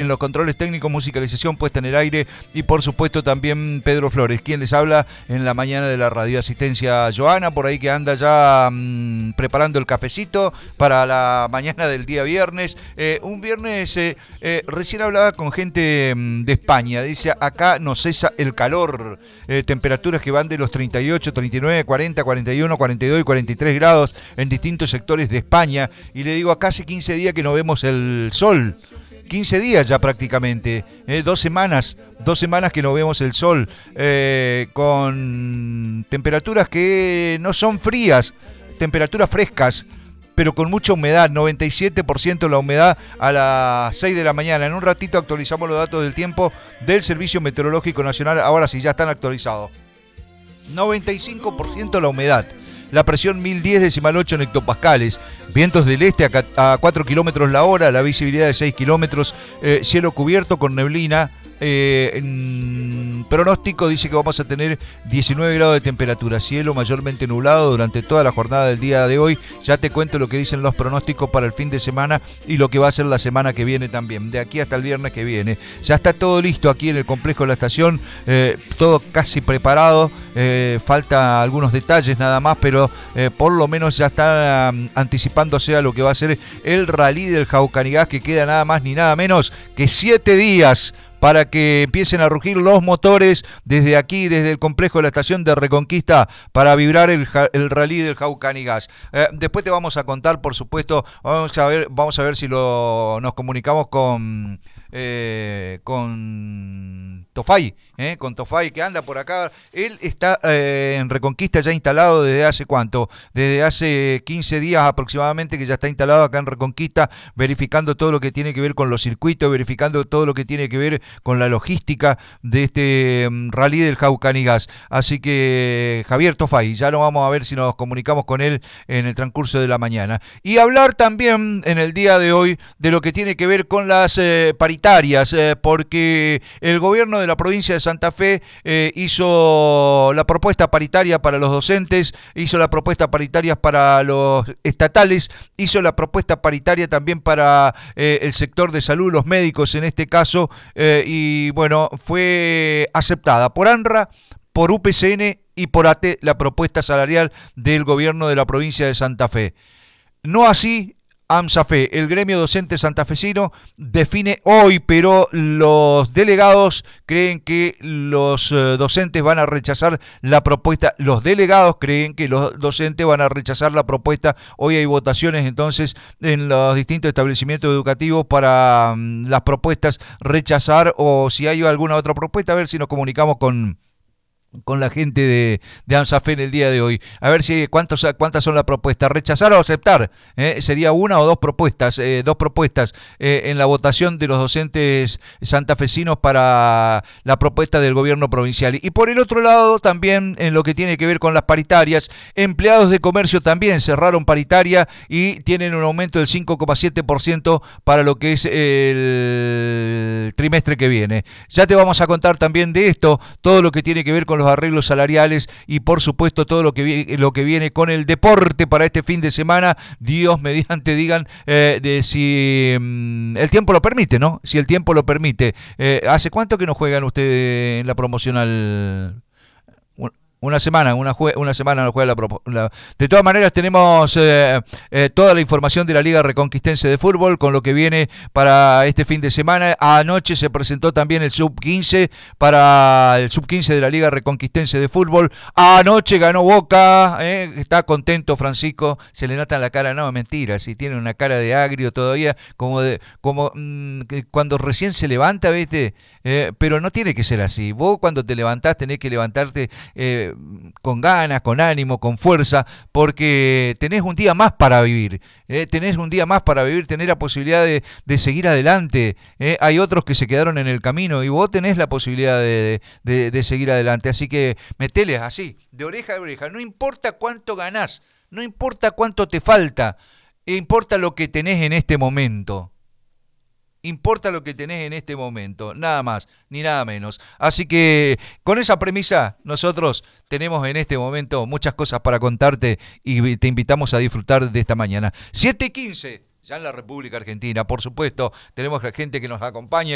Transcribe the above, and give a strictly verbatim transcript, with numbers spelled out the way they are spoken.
en los controles técnicos, musicalización, puesta en el aire y por supuesto también Pedro Flores, quien les habla en la mañana de la radio. Asistencia Joana, por ahí que anda ya mmm, preparando el cafecito para la mañana del día viernes. Eh, un viernes, eh, eh, recién hablaba con gente mmm, de España, dice acá no cesa el calor, eh, temperaturas que van de los treinta y ocho, treinta y nueve, cuarenta, cuarenta y uno, cuarenta y dos y cuarenta y tres grados en distintos sectores de España. Y le digo, acá hace quince días que no vemos el sol. quince días ya prácticamente, eh, dos semanas, dos semanas que no vemos el sol, eh, con temperaturas que no son frías, temperaturas frescas, pero con mucha humedad, noventa y siete por ciento la humedad a las seis de la mañana. En un ratito actualizamos los datos del tiempo del Servicio Meteorológico Nacional, ahora sí, ya están actualizados. noventa y cinco por ciento la humedad. La presión mil diez decimal ocho en hectopascales, vientos del este a cuatro kilómetros la hora, la visibilidad de seis kilómetros, eh, cielo cubierto con neblina. Eh, en pronóstico dice que vamos a tener diecinueve grados de temperatura, cielo mayormente nublado durante toda la jornada del día de hoy. Ya te cuento lo que dicen los pronósticos para el fin de semana y lo que va a ser la semana que viene también, de aquí hasta el viernes que viene. Ya está todo listo aquí en el complejo de la estación, eh, todo casi preparado, eh, falta algunos detalles nada más, pero eh, por lo menos ya está um, anticipándose a lo que va a ser el rally del Jaucanigás, que queda nada más ni nada menos que siete días para que empiecen a rugir los motores desde aquí, desde el complejo de la estación de Reconquista, para vibrar el, el rally del Jaucanigás. Eh, después te vamos a contar, por supuesto, vamos a ver, vamos a ver si lo, nos comunicamos con... Eh, con Tofay, eh, con Tofay que anda por acá. Él está eh, en Reconquista ya instalado desde hace cuánto, desde hace quince días aproximadamente que ya está instalado acá en Reconquista, verificando todo lo que tiene que ver con los circuitos, verificando todo lo que tiene que ver con la logística de este um, rally del Jaucanigás. Así que Javier Tofay, ya lo vamos a ver si nos comunicamos con él en el transcurso de la mañana. Y hablar también en el día de hoy de lo que tiene que ver con las eh, paritarias, eh, porque el gobierno de la provincia de Santa Fe eh, hizo la propuesta paritaria para los docentes, hizo la propuesta paritaria para los estatales, hizo la propuesta paritaria también para eh, el sector de salud, los médicos en este caso, eh, y bueno, fue aceptada por ANRA, por U P C N y por A T E la propuesta salarial del gobierno de la provincia de Santa Fe. No así AMSAFE, el gremio docente santafesino define hoy, pero los delegados creen que los eh, docentes van a rechazar la propuesta, los delegados creen que los docentes van a rechazar la propuesta. Hoy hay votaciones entonces en los distintos establecimientos educativos para um, las propuestas rechazar, o si hay alguna otra propuesta, a ver si nos comunicamos con... con la gente de, de AMSAFE en el día de hoy. A ver si cuántos, cuántas son las propuestas. ¿Rechazar o aceptar? ¿Eh? Sería una o dos propuestas, eh, dos propuestas eh, en la votación de los docentes santafesinos para la propuesta del gobierno provincial. Y por el otro lado, también en lo que tiene que ver con las paritarias, empleados de comercio también cerraron paritaria y tienen un aumento del cinco coma siete por ciento para lo que es el trimestre que viene. Ya te vamos a contar también de esto, todo lo que tiene que ver con los arreglos salariales y por supuesto todo lo que lo que viene con el deporte para este fin de semana. Dios mediante digan eh, de si mm, el tiempo lo permite, ¿no? Si el tiempo lo permite. Eh, ¿Hace cuánto que no juegan ustedes en la promocional? Una semana, una, jue- una semana no juega la, pro- la... De todas maneras tenemos eh, eh, toda la información de la Liga Reconquistense de Fútbol con lo que viene para este fin de semana. Anoche se presentó también el sub quince para el sub quince de la Liga Reconquistense de Fútbol. Anoche ganó Boca, eh, está contento Francisco, se le nota en la cara, no, mentira, si tiene una cara de agrio todavía, como de como mmm, cuando recién se levanta, ¿viste? Eh, pero no tiene que ser así. Vos cuando te levantás tenés que levantarte eh, con ganas, con ánimo, con fuerza, porque tenés un día más para vivir, eh, tenés un día más para vivir, tenés la posibilidad de, de seguir adelante, eh, hay otros que se quedaron en el camino y vos tenés la posibilidad de, de, de seguir adelante, así que meteles así, de oreja a oreja, no importa cuánto ganás, no importa cuánto te falta, importa lo que tenés en este momento. Importa lo que tenés en este momento, nada más, ni nada menos. Así que con esa premisa nosotros tenemos en este momento muchas cosas para contarte y te invitamos a disfrutar de esta mañana. siete y quince, ya en la República Argentina, por supuesto, tenemos gente que nos acompaña.